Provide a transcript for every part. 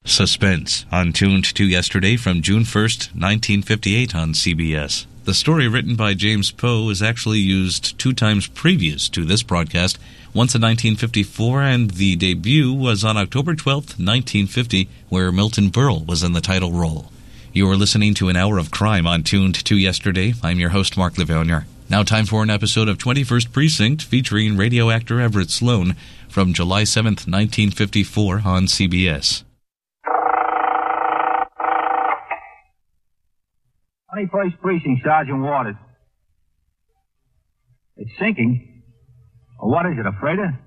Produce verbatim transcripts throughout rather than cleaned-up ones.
Suspense, on Tuned to Yesterday from June first, nineteen fifty-eight on C B S. The story, written by James Poe, is actually used two times previous to this broadcast, once in nineteen fifty-four, and the debut was on October twelfth, nineteen fifty, where Milton Berle was in the title role. You are listening to an hour of crime on Tuned to Yesterday. I'm your host, Mark Lavergne. Now time for an episode of twenty-first Precinct featuring radio actor Everett Sloane from July seventh, nineteen fifty-four on C B S. twenty-first Precinct, Sergeant Waters. It's sinking. Oh, what is it, a freighter?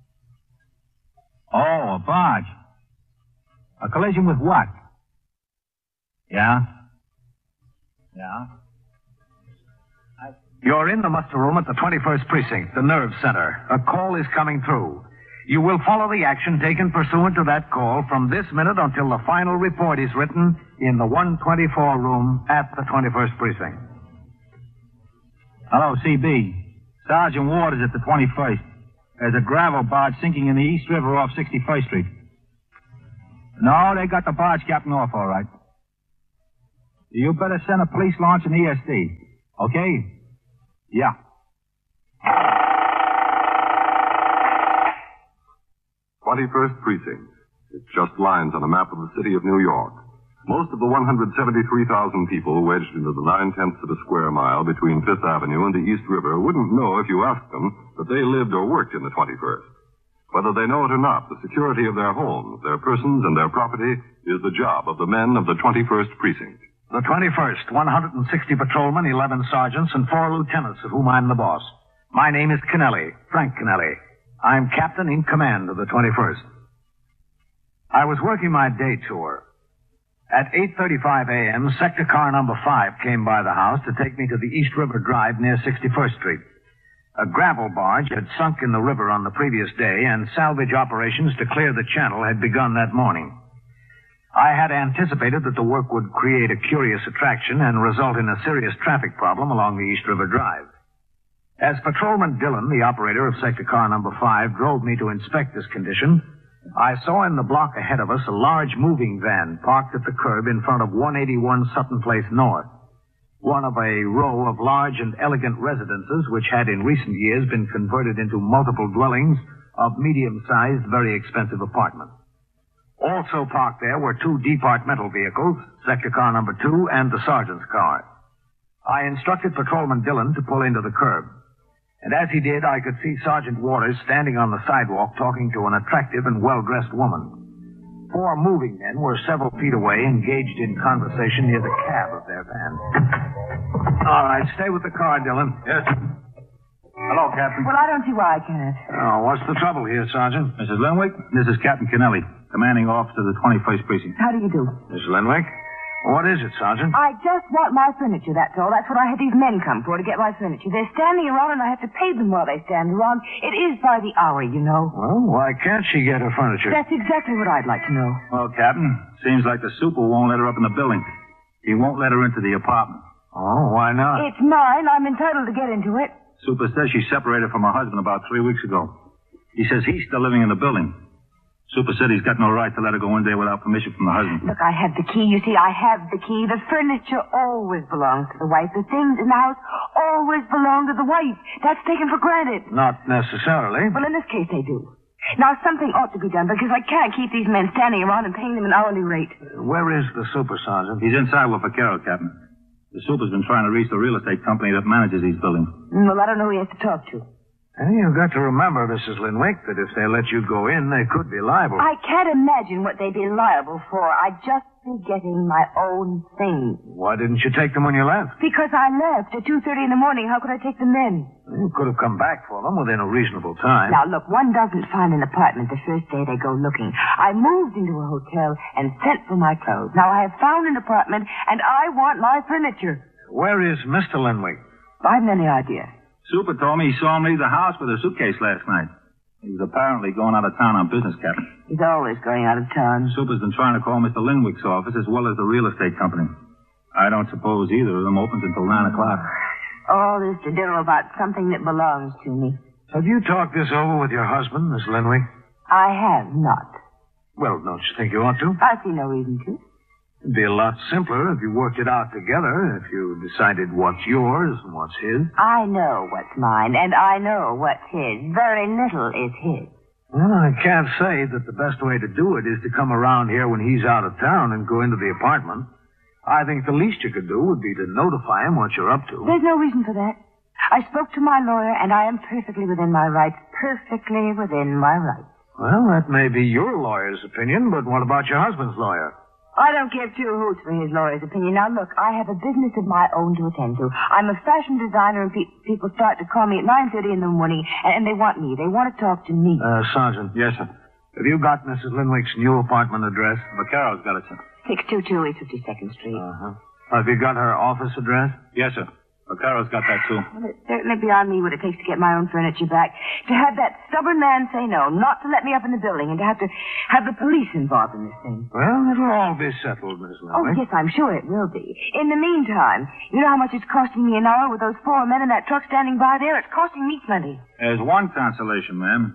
Oh, a barge. A collision with what? Yeah? Yeah? I... You're in the muster room at the twenty-first Precinct, the nerve center. A call is coming through. You will follow the action taken pursuant to that call from this minute until the final report is written in the one twenty-four room at the twenty-first Precinct. Hello, C B. Sergeant Waters at the twenty-first. There's a gravel barge sinking in the East River off sixty-first Street. No, they got the barge captain off all right. You better send a police launch and E S D. Okay? Yeah. twenty-first Precinct. It's just lines on a map of the city of New York. Most of the one hundred seventy-three thousand people wedged into the nine-tenths of a square mile between Fifth Avenue and the East River wouldn't know if you asked them that they lived or worked in the twenty-first. Whether they know it or not, the security of their homes, their persons, and their property is the job of the men of the twenty-first Precinct. The twenty-first, one hundred sixty patrolmen, eleven sergeants, and four lieutenants, of whom I'm the boss. My name is Kennelly, Frank Kennelly. I'm captain in command of the twenty-first. I was working my day tour. At eight thirty-five a.m., sector car number five came by the house to take me to the East River Drive near sixty-first Street. A gravel barge had sunk in the river on the previous day, and salvage operations to clear the channel had begun that morning. I had anticipated that the work would create a curious attraction and result in a serious traffic problem along the East River Drive. As Patrolman Dillon, the operator of sector car number five, drove me to inspect this condition, I saw in the block ahead of us a large moving van parked at the curb in front of one eighty-one Sutton Place North, one of a row of large and elegant residences which had in recent years been converted into multiple dwellings of medium-sized, very expensive apartments. Also parked there were two departmental vehicles, sector car number two and the sergeant's car. I instructed Patrolman Dillon to pull into the curb. And as he did, I could see Sergeant Waters standing on the sidewalk talking to an attractive and well-dressed woman. Four moving men were several feet away, engaged in conversation near the cab of their van. All right, stay with the car, Dillon. Yes. Hello, Captain. Well, I don't see why I can't. Oh, what's the trouble here, Sergeant? Missus Lenwick, this is Captain Kennelly, commanding officer of the twenty-first Precinct. How do you do? Miss Lenwick? What is it, Sergeant? I just want my furniture, that's all. That's what I had these men come for, to get my furniture. They're standing around, and I have to pay them while they stand around. It is by the hour, you know. Well, why can't she get her furniture? That's exactly what I'd like to know. Well, Captain, seems like the super won't let her up in the building. He won't let her into the apartment. Oh, why not? It's mine. I'm entitled to get into it. Super says she separated from her husband about three weeks ago. He says he's still living in the building. Super said he's got no right to let her go in there without permission from the husband. Look, I have the key. You see, I have the key. The furniture always belongs to the wife. The things in the house always belong to the wife. That's taken for granted. Not necessarily. Well, in this case, they do. Now, something ought to be done, because I can't keep these men standing around and paying them an hourly rate. Where is the super, Sergeant? He's inside with Vaquero, Captain. The super's been trying to reach the real estate company that manages these buildings. Well, I don't know who he has to talk to. And you've got to remember, Missus Lenwick, that if they let you go in, they could be liable. I can't imagine what they'd be liable for. I'd just be getting my own things. Why didn't you take them when you left? Because I left at two thirty in the morning. How could I take them then? You could have come back for them within a reasonable time. Now, look, one doesn't find an apartment the first day they go looking. I moved into a hotel and sent for my clothes. Now, I have found an apartment, and I want my furniture. Where is Mister Lenwick? I haven't any idea. Super told me he saw him leave the house with a suitcase last night. He was apparently going out of town on business, Captain. He's always going out of town. Super's been trying to call Mister Lenwick's office as well as the real estate company. I don't suppose either of them opens until nine o'clock. All this to diddle about something that belongs to me. Have you talked this over with your husband, Miss Lenwick? I have not. Well, don't you think you ought to? I see no reason to. It'd be a lot simpler if you worked it out together, if you decided what's yours and what's his. I know what's mine, and I know what's his. Very little is his. Well, I can't say that the best way to do it is to come around here when he's out of town and go into the apartment. I think the least you could do would be to notify him what you're up to. There's no reason for that. I spoke to my lawyer, and I am perfectly within my rights. Perfectly within my rights. Well, that may be your lawyer's opinion, but what about your husband's lawyer? I don't give two hoots for his lawyer's opinion. Now, look, I have a business of my own to attend to. I'm a fashion designer, and pe- people start to call me at nine thirty in the morning, and, and they want me. They want to talk to me. Uh, Sergeant. Yes, sir. Have you got Missus Linwick's new apartment address? Vaccaro's got it, sir. six two two East fifty-second Street. Uh-huh. Have you got her office address? Yes, sir. Vaccaro's got that, too. Well, it's certainly beyond me what it takes to get my own furniture back. To have that stubborn man say no, not to let me up in the building, and to have to have the police involved in this thing. Well, it'll all be settled, Miss Oh, Linwick. yes, I'm sure it will be. In the meantime, you know how much it's costing me an hour with those four men in that truck standing by there? It's costing me plenty. There's one consolation, ma'am.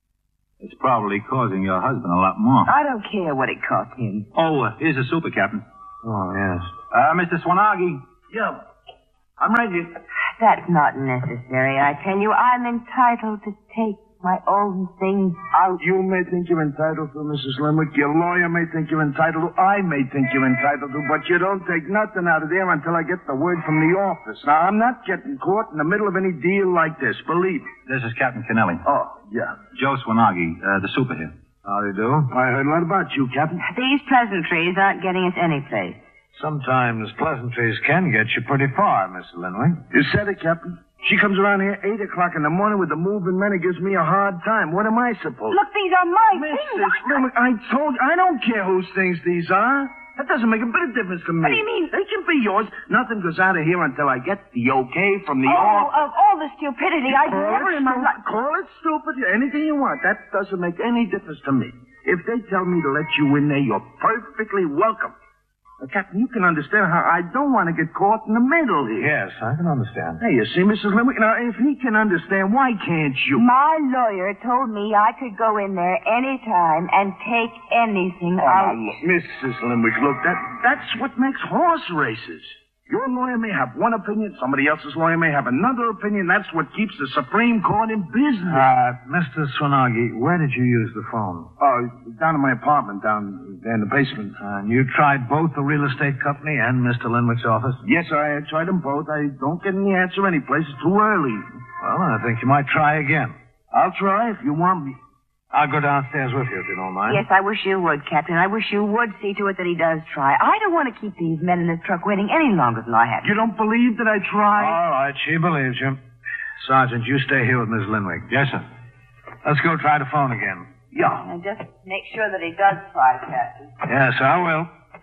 It's probably causing your husband a lot more. I don't care what it cost him. Oh, uh, here's a super, Captain. Oh, yes. Uh, Mister Swanagi. Yeah. I'm ready. That's not necessary, I tell you. I'm entitled to take my own things out. You may think you're entitled to, Missus Linwick. Your lawyer may think you're entitled to. I may think you're entitled to. But you don't take nothing out of there until I get the word from the office. Now, I'm not getting caught in the middle of any deal like this. Believe me. This is Captain Kennelly. Oh, yeah. Joe Swanagi, uh, the super here. How do you do? I heard a lot about you, Captain. These pleasantries aren't getting us any place. Sometimes pleasantries can get you pretty far, Miss Linwick. You said it, Captain. She comes around here eight o'clock in the morning with the moving men and gives me a hard time. What am I supposed to... Look, these are my Missus things. Linwick, I told you, I don't care whose things these are. That doesn't make a bit of difference to me. What do you mean? They can be yours. Nothing goes out of here until I get the okay from the Oh, office. of all the stupidity I've Call never it in my stupid. life. Call it stupid. Anything you want. That doesn't make any difference to me. If they tell me to let you in there, you're perfectly welcome. Now, Captain, you can understand how I don't want to get caught in the middle here. Yes, I can understand. Hey, you see, Missus Linwick? Now, if he can understand, why can't you? My lawyer told me I could go in there any time and take anything Oh, out. now, look, Missus Linwick, look, that, that's what makes horse races. Your lawyer may have one opinion, somebody else's lawyer may have another opinion. That's what keeps the Supreme Court in business. Uh, Mister Swanagi, where did you use the phone? Oh, down in my apartment, down there in the basement. Uh, and you tried both the real estate company and Mister Linwick's office? Yes, I tried them both. I don't get any answer anyplace. It's too early. Well, I think you might try again. I'll try if you want me. I'll go downstairs with you if you don't mind. Yes, I wish you would, Captain. I wish you would see to it that he does try. I don't want to keep these men in this truck waiting any longer than I have. You don't believe that I tried? All right, she believes you. Sergeant, you stay here with Miss Linwick. Yes, sir. Let's go try the phone again. Yeah. And just make sure that he does try, Captain. Yes, I will.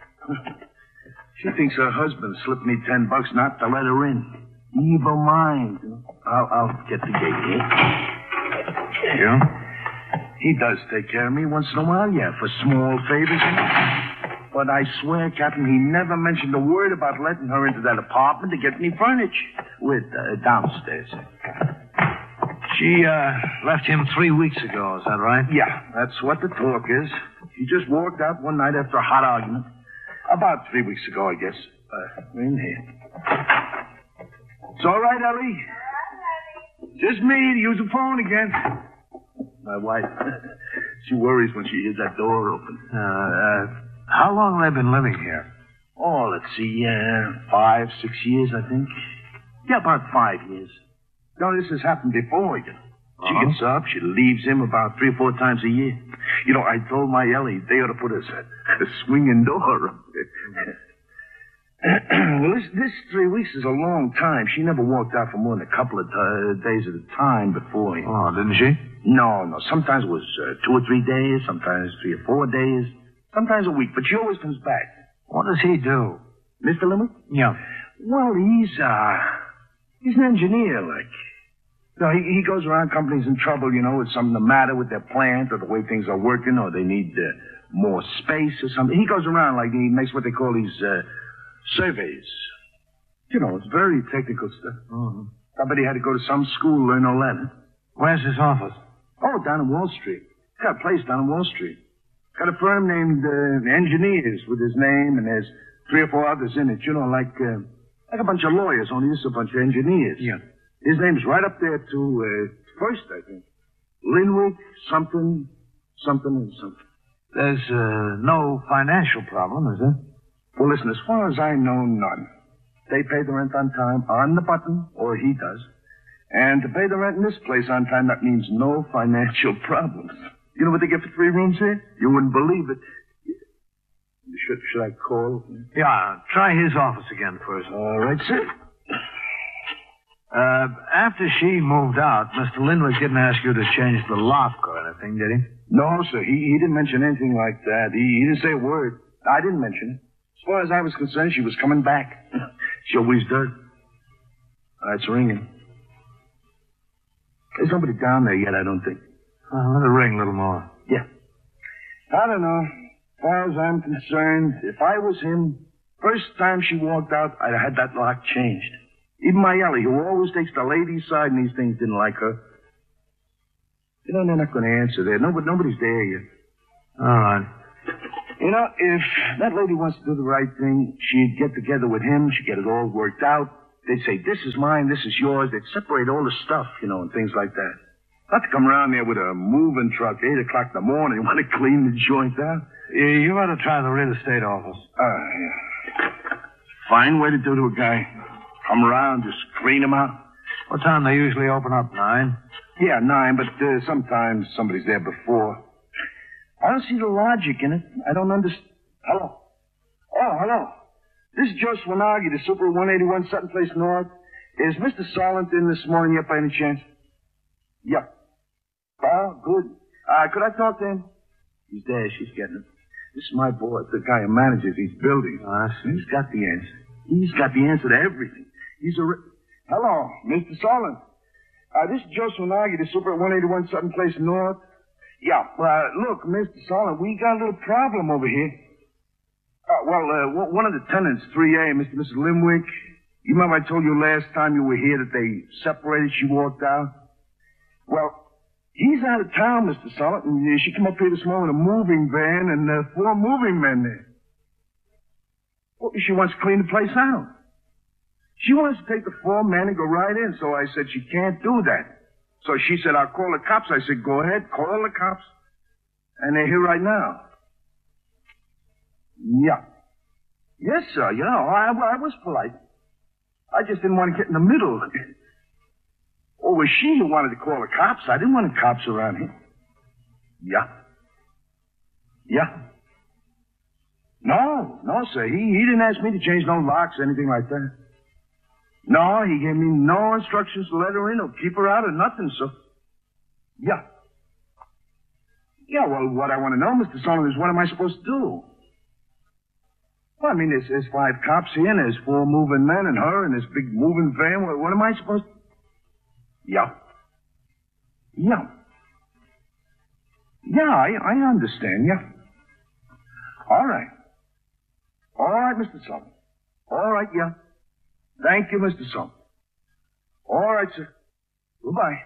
She thinks her husband slipped me ten bucks not to let her in. Evil mind. I'll, I'll get the gate here. You? He does take care of me once in a while, yeah, for small favors. But I swear, Captain, he never mentioned a word about letting her into that apartment to get me furniture. With, uh, downstairs. She, uh, left him three weeks ago, is that right? Yeah, that's what the talk is. He just walked out one night after a hot argument. About three weeks ago, I guess. Uh, we're in here. It's all right, Ellie. Just me to use the phone again. My wife, she worries when she hears that door open. Uh, uh, how long have they been living here? Oh, let's see, uh, five, six years, I think. Yeah, about five years. No, this has happened before, you know. She Uh-huh. gets up, she leaves him about three or four times a year. You know, I told my Ellie they ought to put us a, a swinging door up there. Well, this, this three weeks is a long time. She never walked out for more than a couple of uh, days at a time before. You know. Oh, didn't she? No, no. Sometimes it was uh, two or three days, sometimes three or four days, sometimes a week. But she always comes back. What does he do? Mister Linwick? Yeah. Well, he's, uh, he's an engineer, like. No, he, he goes around companies in trouble, you know, with something the matter with their plant or the way things are working or they need uh, more space or something. He goes around like he makes what they call these uh, surveys. You know, it's very technical stuff. Mm-hmm. Somebody had to go to some school, learn all that. Where's his office? Oh, down in Wall Street. He's got a place down in Wall Street. Got a firm named uh, Engineers with his name, and there's three or four others in it. You know, like uh, like a bunch of lawyers, only this is a bunch of engineers. Yeah. His name's right up there to uh, first, I think. Linwick, something, something, and something. There's uh, no financial problem, is there? Well, listen, as far as I know, none. They pay the rent on time, on the button, or he does. And to pay the rent in this place on time, that means no financial problems. You know what they get for three rooms here? You wouldn't believe it. Should, should I call? Yeah, try his office again first. All right, sir. Uh, after she moved out, Mister Linwick didn't ask you to change the lock or anything, did he? No, sir. He, he didn't mention anything like that. He, he didn't say a word. I didn't mention it. As far as I was concerned, she was coming back. She always does. Uh, it's ringing. There's nobody down there yet, I don't think. Uh, let it ring a little more. Yeah. I don't know. As far as I'm concerned, if I was him, first time she walked out, I'd have had that lock changed. Even my Ellie, who always takes the lady's side in these things, didn't like her. You know, they're not going to answer there. Nobody, nobody's there yet. All right. You know, if that lady wants to do the right thing, she'd get together with him, she'd get it all worked out. They'd say, this is mine, this is yours. They'd separate all the stuff, you know, and things like that. Not to come around there with a moving truck, eight o'clock in the morning, want to clean the joint out. You, you ought to try the real estate office. Ah, uh, yeah. Fine way to do to a guy. Come around, just clean him out. What time they usually open up? Nine? Yeah, nine, but uh, sometimes somebody's there before. I don't see the logic in it. I don't understand. Hello? Oh, hello. This is Joe Swanagi, the super one eighty-one Sutton Place North. Is Mister Solent in this morning yet by any chance? Yep. Oh, good. Uh, could I talk to him? He's there. She's getting it. This is my boy, the guy who manages these buildings. Oh, He's got the answer. He's got the answer to everything. He's a... Re- Hello, Mister Solent. Uh, this is Joe Swanagi, the super at one eighty-one Sutton Place North. Yeah, uh, look, Mister Solent, we got a little problem over here. Uh, well, uh, w- one of the tenants, three A, Mister and Missus Limwick, you remember I told you last time you were here that they separated, she walked out? Well, he's out of town, Mister Solent, and uh, she came up here this morning in a moving van and uh, four moving men there. Well, she wants to clean the place out. She wants to take the four men and go right in, so I said she can't do that. So she said, I'll call the cops. I said, go ahead, call the cops. And they're here right now. Yeah. Yes, sir. You know, I, I was polite. I just didn't want to get in the middle. Or was she who wanted to call the cops? I didn't want the cops around here. Yeah. Yeah. No, no, sir. He, he didn't ask me to change no locks or anything like that. No, he gave me no instructions to let her in or keep her out or nothing, so... Yeah. Yeah, well, what I want to know, Mister Solomon, is what am I supposed to do? Well, I mean, there's, there's five cops here, and there's four moving men and her, and this big moving van. What, what am I supposed to... Yeah. Yeah. Yeah, I, I understand, yeah. All right. All right, Mister Solomon. All right, yeah. Thank you, Mister Solomon. All right, sir. Goodbye.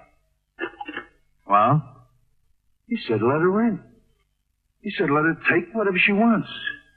Well? He said let her in. He said let her take whatever she wants.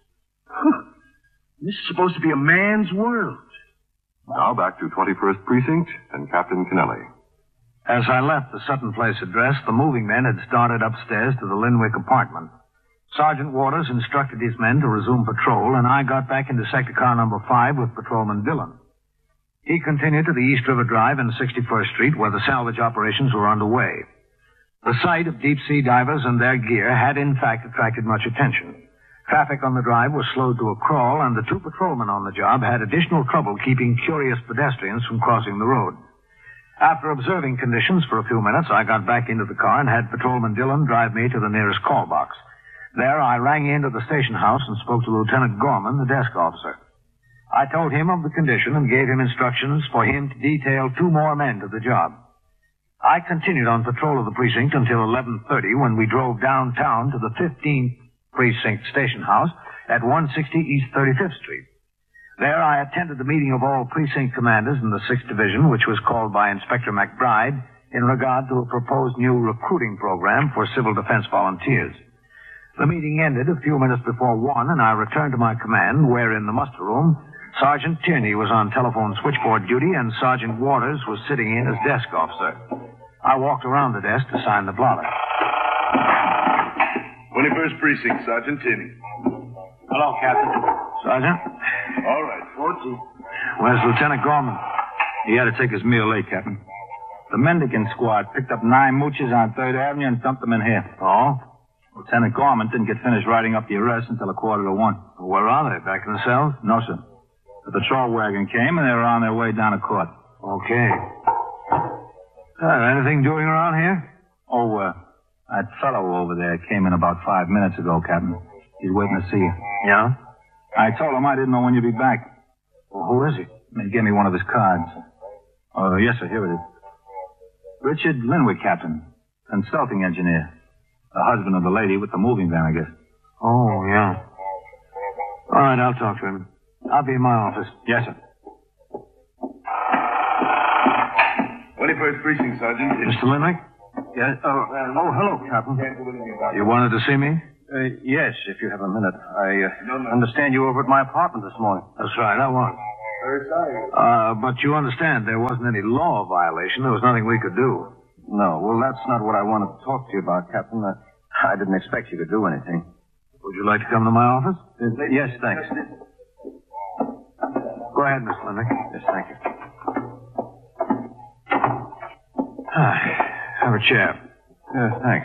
This is supposed to be a man's world. Now back to twenty-first Precinct and Captain Kennelly. As I left the Sutton Place address, the moving men had started upstairs to the Linwick apartment. Sergeant Waters instructed his men to resume patrol, and I got back into sector car number five with Patrolman Dillon. He continued to the East River Drive and sixty-first Street, where the salvage operations were underway. The sight of deep-sea divers and their gear had, in fact, attracted much attention. Traffic on the drive was slowed to a crawl, and the two patrolmen on the job had additional trouble keeping curious pedestrians from crossing the road. After observing conditions for a few minutes, I got back into the car and had Patrolman Dillon drive me to the nearest call box. There, I rang into the station house and spoke to Lieutenant Gorman, the desk officer. I told him of the condition and gave him instructions for him to detail two more men to the job. I continued on patrol of the precinct until eleven thirty when we drove downtown to the fifteenth Precinct Station House at one sixty East thirty-fifth Street. There I attended the meeting of all precinct commanders in the sixth Division, which was called by Inspector McBride in regard to a proposed new recruiting program for civil defense volunteers. The meeting ended a few minutes before one, and I returned to my command, where in the muster room, Sergeant Tierney was on telephone switchboard duty, and Sergeant Waters was sitting in as desk officer. I walked around the desk to sign the blotter. twenty-first Precinct, Sergeant Tierney. Hello, Captain. Sergeant? All right, fourteen. Where's Lieutenant Gorman? He had to take his meal late, Captain. The Mendicant squad picked up nine mooches on third Avenue and dumped them in here. Oh? Lieutenant Gorman didn't get finished writing up the arrest until a quarter to one. Where are they? Back in the cells? No, sir. The patrol wagon came, and they were on their way down to court. Okay. Uh, anything doing around here? Oh, uh, that fellow over there came in about five minutes ago, Captain. He's waiting to see you. Yeah? I told him I didn't know when you'd be back. Well, who is he? He gave me one of his cards. Oh, yes, sir. Here it is. Richard Linwick, Captain. Consulting engineer. The husband of the lady with the moving van, I guess. Oh, yeah. All right, I'll talk to him. I'll be in my office. Yes, sir. twenty-first Precinct, Sergeant. Mister Linwick? Yes. Oh, uh, oh, hello, Captain. You wanted to see me? Uh, yes, if you have a minute. I uh, understand you were over at my apartment this morning. That's right, I was. Very sorry. Uh, but you understand there wasn't any law violation. There was nothing we could do. No, well, that's not what I wanted to talk to you about, Captain. Uh, I didn't expect you could do anything. Would you like to come to my office? Uh, yes, thanks. Go ahead, Miss Linwick. Yes, thank you. Ah, have a chair. Uh, thanks.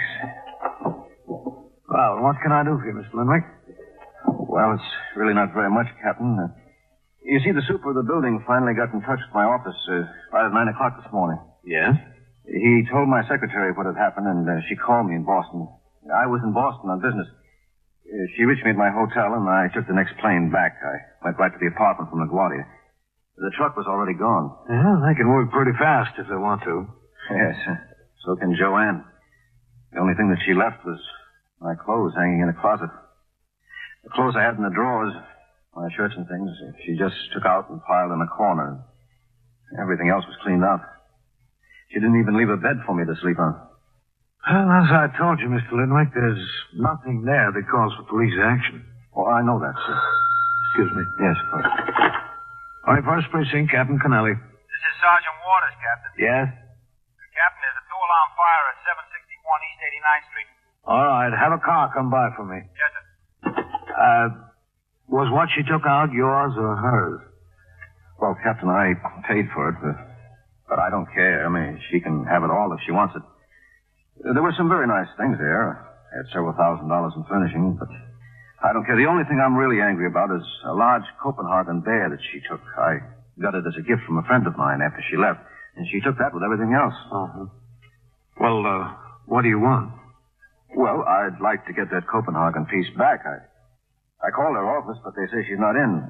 Well, what can I do for you, Mister Linwick? Well, it's really not very much, Captain. Uh, you see, the super of the building finally got in touch with my office uh, right at nine o'clock this morning. Yes? He told my secretary what had happened, and uh, she called me in Boston. I was in Boston on business. Uh, she reached me at my hotel, and I took the next plane back. I went right to the apartment from LaGuardia. The truck was already gone. Yeah, they can work pretty fast if they want to. Yes, uh, so can Joanne. The only thing that she left was my clothes hanging in a closet. The clothes I had in the drawers, my shirts and things, she just took out and piled in a corner. Everything else was cleaned out. She didn't even leave a bed for me to sleep on. Well, as I told you, Mister Linwick, there's nothing there that calls for police action. Oh, I know that, sir. Excuse me. Yes, of course. twenty-first Precinct, Captain Kennelly. This is Sergeant Waters, Captain. Yes? Captain, there's a two-alarm fire at seven sixty-one East eighty-ninth Street. All right, have a car come by for me. Yes, sir. Uh, was what she took out yours or hers? Well, Captain, I paid for it, but, but I don't care. I mean, she can have it all if she wants it. There were some very nice things there. I had several thousand dollars in furnishing, but I don't care. The only thing I'm really angry about is a large Copenhagen bear that she took. I got it as a gift from a friend of mine after she left, and she took that with everything else. Uh-huh. Well, uh, what do you want? Well, I'd like to get that Copenhagen piece back. I, I called her office, but they say she's not in.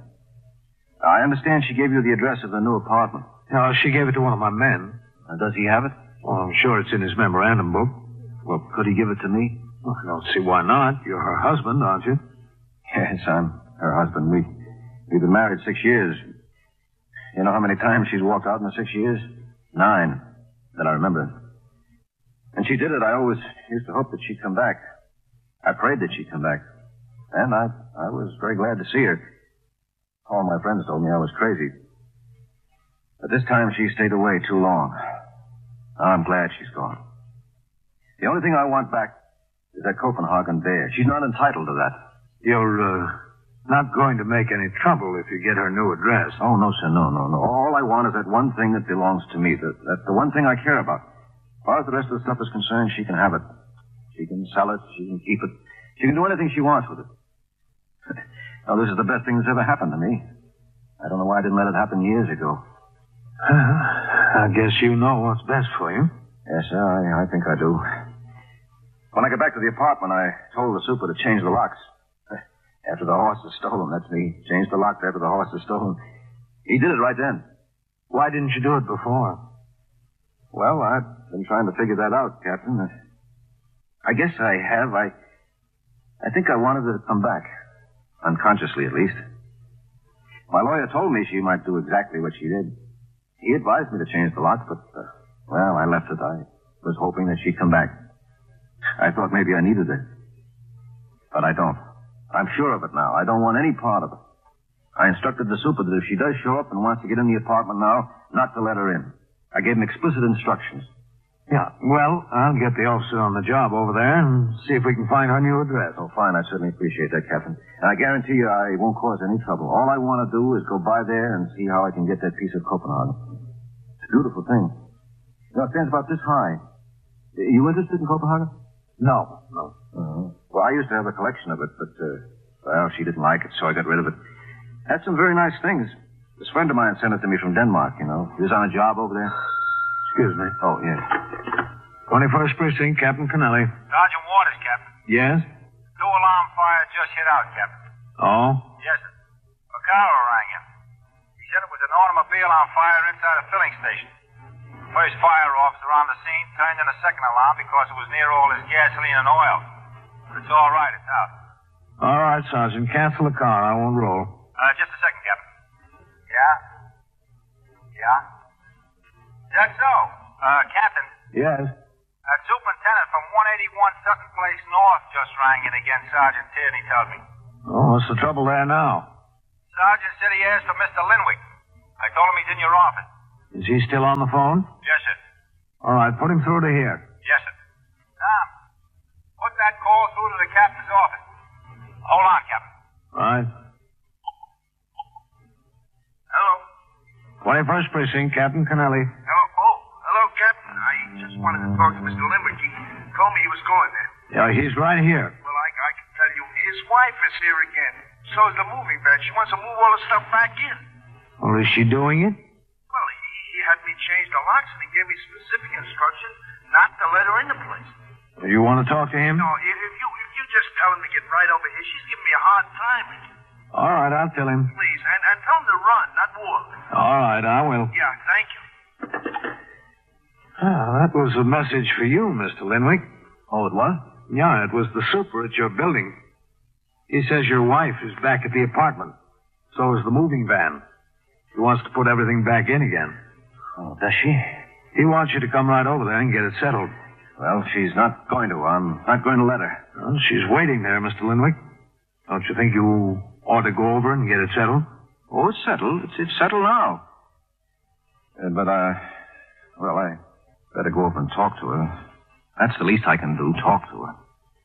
I understand she gave you the address of the new apartment. No, she gave it to one of my men. Uh, does he have it? Well, I'm sure it's in his memorandum book. Well, could he give it to me? Well, I don't see why not. You're her husband, aren't you? Yes, I'm her husband. We, we've been married six years. You know how many times she's walked out in the six years? Nine, that I remember. And she did it. I always used to hope that she'd come back. I prayed that she'd come back. And I, I was very glad to see her. All my friends told me I was crazy. But this time she stayed away too long. I'm glad she's gone. The only thing I want back is that Copenhagen bear. She's not entitled to that. You're, uh, not going to make any trouble if you get her new address. Oh, no, sir, no, no, no. All I want is that one thing that belongs to me. That, that's the one thing I care about. As far as the rest of the stuff is concerned, she can have it. She can sell it. She can keep it. She can do anything she wants with it. Now, this is the best thing that's ever happened to me. I don't know why I didn't let it happen years ago. Well, I guess you know what's best for you. Yes, sir, I, I think I do. When I got back to the apartment, I told the super to change the locks. After the horse is stolen, that's me. Change the locks after the horse is stolen. He did it right then. Why didn't you do it before? Well, I've been trying to figure that out, Captain. I guess I have. I, I think I wanted her to come back. Unconsciously, at least. My lawyer told me she might do exactly what she did. He advised me to change the locks, but, uh, well, I left it. I was hoping that she'd come back. I thought maybe I needed her. But I don't. I'm sure of it now. I don't want any part of it. I instructed the super that if she does show up and wants to get in the apartment now, not to let her in. I gave him explicit instructions. Yeah, well, I'll get the officer on the job over there and see if we can find her new address. Oh, fine. I certainly appreciate that, Captain. And I guarantee you I won't cause any trouble. All I want to do is go by there and see how I can get that piece of Copenhagen. It's a beautiful thing. You know, it stands about this high. Are you interested in Copenhagen? No, no. Uh-huh. Well, I used to have a collection of it, but, uh, well, she didn't like it, so I got rid of it. Had some very nice things. This friend of mine sent it to me from Denmark, you know. He was on a job over there. Excuse me. Oh, yes. twenty-first Precinct, Captain Kennelly. Sergeant Waters, Captain. Yes? Two alarm fire just hit out, Captain. Oh? Yes, sir. Vaccaro rang in. He said it was an automobile on fire inside a filling station. First fire officer on the scene turned in a second alarm because it was near all his gasoline and oil. But it's all right. It's out. All right, Sergeant. Cancel the car. I won't roll. Uh, just a second, Captain. Yeah? Yeah? That's so. Uh, Captain. Yes? A superintendent from one eighty-one Sutton Place North just rang in again, Sergeant Tierney told me. Oh, what's the trouble there now? Sergeant said he asked for Mister Linwick. I told him he's in your office. Is he still on the phone? Yes, sir. All right, put him through to here. Yes, sir. Tom, put that call through to the captain's office. Hold on, Captain. Right. Hello. twenty-first Precinct, Captain Kennelly. Hello. Oh, hello, Captain. I just wanted to talk to Mister Limerick. He told me he was going there. Yeah, he's right here. Well, I, I can tell you, his wife is here again. So is the moving van. She wants to move all the stuff back in. Well, is she doing it? Well, he, he had me change the locks, and he gave me specific instructions not to let her in the place. You want to talk to him? No, if, if you if you just tell him to get right over here, she's giving me a hard time. All right, I'll tell him. Please, and, and tell him to run, not walk. All right, I will. Yeah, thank you. Ah, that was a message for you, Mister Linwick. Oh, it was? Yeah, it was the super at your building. He says your wife is back at the apartment. So is the moving van. He wants to put everything back in again. Oh, does she? He wants you to come right over there and get it settled. Well, she's not going to. I'm not going to let her. Well, she's waiting there, Mister Linwick. Don't you think you ought to go over and get it settled? Oh, it's settled. It's, it's settled now. Uh, but, uh, well, I better go over and talk to her. That's the least I can do, talk to her.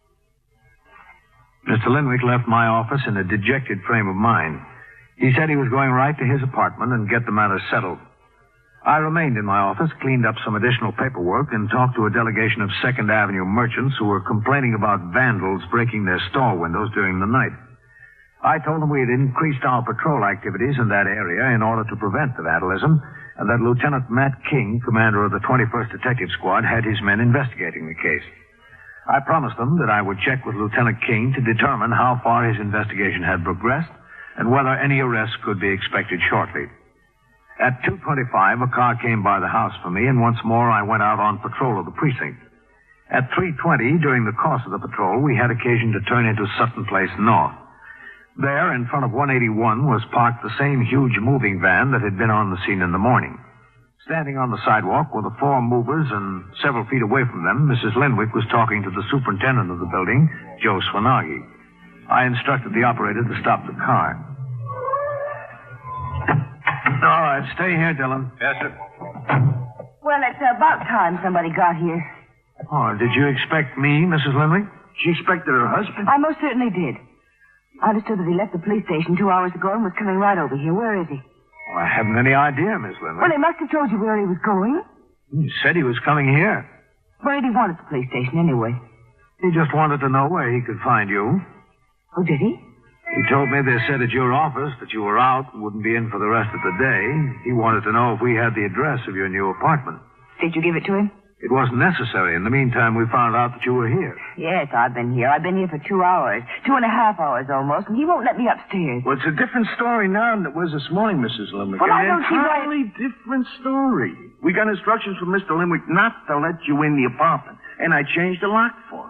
Mister Linwick left my office in a dejected frame of mind. He said he was going right to his apartment and get the matter settled. I remained in my office, cleaned up some additional paperwork, and talked to a delegation of Second Avenue merchants who were complaining about vandals breaking their store windows during the night. I told them we had increased our patrol activities in that area in order to prevent the vandalism, and that Lieutenant Matt King, commander of the twenty-first Detective Squad, had his men investigating the case. I promised them that I would check with Lieutenant King to determine how far his investigation had progressed and whether any arrests could be expected shortly. At two twenty-five, a car came by the house for me, and once more I went out on patrol of the precinct. At three twenty, during the course of the patrol, we had occasion to turn into Sutton Place North. There, in front of one eighty-one, was parked the same huge moving van that had been on the scene in the morning. Standing on the sidewalk were the four movers, and several feet away from them, Missus Linwick was talking to the superintendent of the building, Joe Swanagi. I instructed the operator to stop the car. All right, stay here, Dillon. Yes, sir. Well, it's about time somebody got here. Oh, did you expect me, Missus Linwick? She expected her husband. I most certainly did. I understood that he left the police station two hours ago and was coming right over here. Where is he? Oh, I haven't any idea, Miss Linwick. Well, he must have told you where he was going. He said he was coming here. Where did he want at the police station, anyway? He just wanted to know where he could find you. Oh, did he? He told me they said at your office that you were out and wouldn't be in for the rest of the day. He wanted to know if we had the address of your new apartment. Did you give it to him? It wasn't necessary. In the meantime, we found out that you were here. Yes, I've been here. I've been here for two hours. Two and a half hours almost, and he won't let me upstairs. Well, it's a different story now than it was this morning, Missus Limerick. Well, I An don't see why... entirely different story. We got instructions from Mister Limerick not to let you in the apartment, and I changed the lock for him.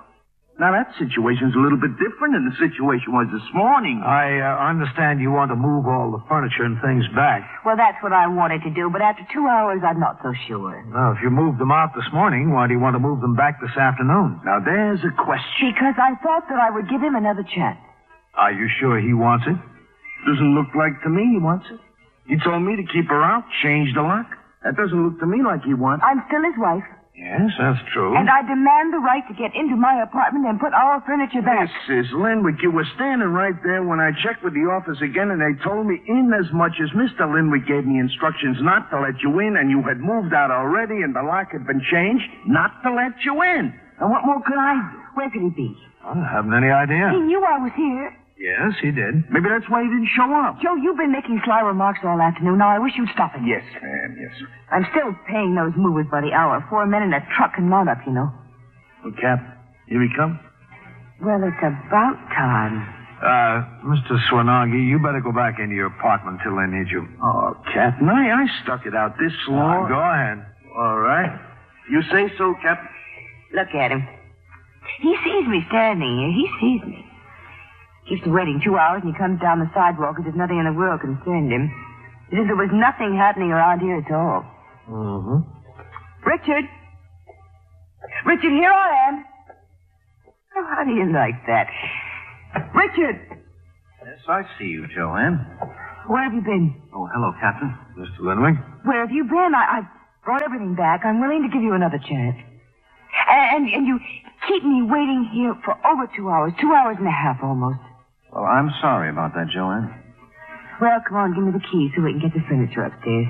Now, that situation's a little bit different than the situation was this morning. I uh, understand you want to move all the furniture and things back. Well, that's what I wanted to do, but after two hours, I'm not so sure. Now, if you moved them out this morning, why do you want to move them back this afternoon? Now, there's a question. Because I thought that I would give him another chance. Are you sure he wants it? Doesn't look like to me he wants it. He told me to keep her out, change the lock. That doesn't look to me like he wants it. I'm still his wife. Yes, that's true. And I demand the right to get into my apartment and put our furniture back. Missus Linwick, you were standing right there when I checked with the office again, and they told me in as much as Mister Linwick gave me instructions not to let you in, and you had moved out already, and the lock had been changed, not to let you in. And what more could I do? Where could he be? I haven't any idea. He knew I was here. Yes, he did. Maybe that's why he didn't show up. Joe, you've been making sly remarks all afternoon. Now, I wish you'd stop it. Yes, ma'am, yes. I'm still paying those movers by the hour. Four men in a truck and mount up, you know. Well, Cap, here he comes. Well, it's about time. Uh, Mister Swanagi, you better go back into your apartment till they need you. Oh, Captain, I, I stuck it out this long. Uh, go ahead. All right. You say so, Captain? Look at him. He sees me standing here. He sees me. Keeps waiting two hours, and he comes down the sidewalk as if nothing in the world concerned him. As if there was nothing happening around here at all. Mm-hmm. Richard! Richard, here I am. Oh, how do you like that? Richard! Yes, I see you, Joanne. Where have you been? Oh, hello, Captain. Mister Linwick? Where have you been? I, I've brought everything back. I'm willing to give you another chance. And, and you keep me waiting here for over two hours. Two hours and a half, almost. Well, I'm sorry about that, Joanne. Well, come on, give me the key so we can get the furniture upstairs.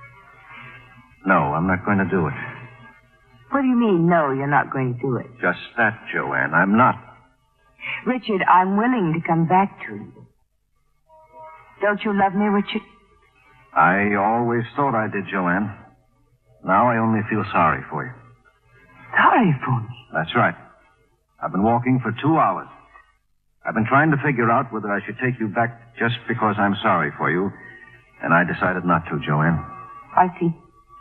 No, I'm not going to do it. What do you mean, no, you're not going to do it? Just that, Joanne. I'm not. Richard, I'm willing to come back to you. Don't you love me, Richard? I always thought I did, Joanne. Now I only feel sorry for you. Sorry for me? That's right. I've been walking for two hours. I've been trying to figure out whether I should take you back just because I'm sorry for you, and I decided not to, Joanne. I see.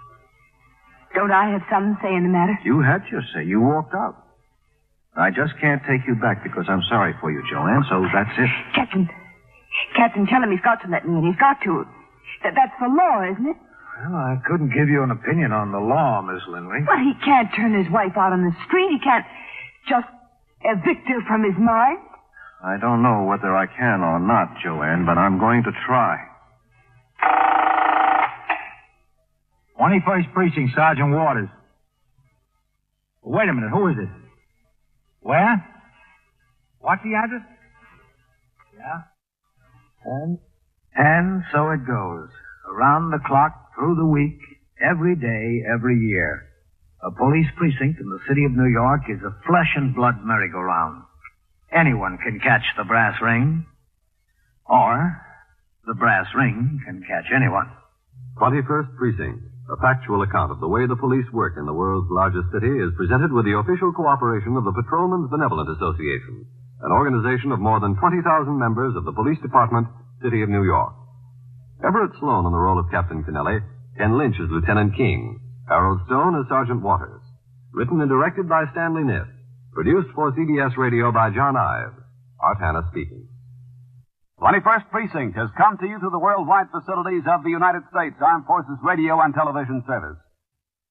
Don't I have some say in the matter? You had your say. You walked out. I just can't take you back because I'm sorry for you, Joanne, so that's it. Captain, Captain, tell him he's got to let me in. He's got to. That, that's the law, isn't it? Well, I couldn't give you an opinion on the law, Miss Linwick. Well, he can't turn his wife out on the street. He can't just evict her from his mind. I don't know whether I can or not, Joanne, but I'm going to try. twenty-first Precinct, Sergeant Waters. Wait a minute, who is it? Where? What's the address? Yeah. And, and so it goes. Around the clock, through the week, every day, every year. A police precinct in the city of New York is a flesh and blood merry-go-round. Anyone can catch the brass ring, or the brass ring can catch anyone. twenty-first Precinct, a factual account of the way the police work in the world's largest city, is presented with the official cooperation of the Patrolmen's Benevolent Association, an organization of more than twenty thousand members of the Police Department, City of New York. Everett Sloan in the role of Captain Kennelly, Ken Lynch as Lieutenant King, Harold Stone as Sergeant Waters. Written and directed by Stanley Niff. Produced for C B S Radio by John Ives. Art Hanna speaking. twenty-first Precinct has come to you through the worldwide facilities of the United States Armed Forces Radio and Television Service.